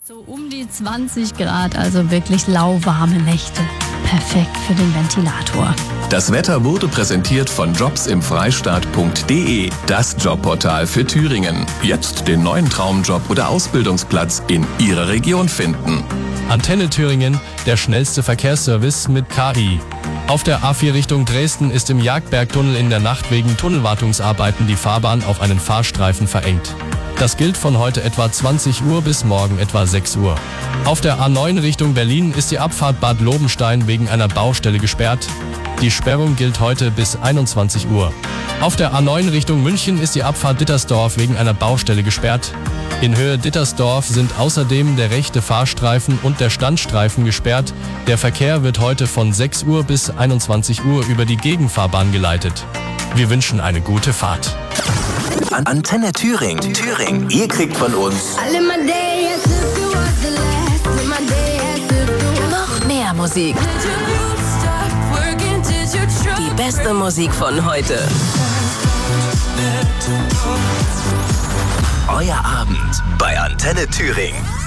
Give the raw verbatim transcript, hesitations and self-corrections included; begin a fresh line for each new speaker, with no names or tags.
So um die zwanzig Grad, also wirklich lauwarme Nächte. Perfekt für den Ventilator.
Das Wetter wurde präsentiert von jobs im freistaat punkt de, das Jobportal für Thüringen. Jetzt den neuen Traumjob oder Ausbildungsplatz in Ihrer Region finden.
Antenne Thüringen, der schnellste Verkehrsservice mit K I. Auf der A vier Richtung Dresden ist im Jagdbergtunnel in der Nacht wegen Tunnelwartungsarbeiten die Fahrbahn auf einen Fahrstreifen verengt. Das gilt von heute etwa zwanzig Uhr bis morgen etwa sechs Uhr. Auf der A neun Richtung Berlin ist die Abfahrt Bad Lobenstein wegen einer Baustelle gesperrt. Die Sperrung gilt heute bis einundzwanzig Uhr. Auf der A neun Richtung München ist die Abfahrt Dittersdorf wegen einer Baustelle gesperrt. In Höhe Dittersdorf sind außerdem der rechte Fahrstreifen und der Standstreifen gesperrt. Der Verkehr wird heute von sechs Uhr bis einundzwanzig Uhr über die Gegenfahrbahn geleitet. Wir wünschen eine gute Fahrt.
Antenne Thüringen. Thüringen. Ihr kriegt von uns
noch mehr Musik. Die beste Musik von heute.
Euer Abend bei Antenne Thüringen.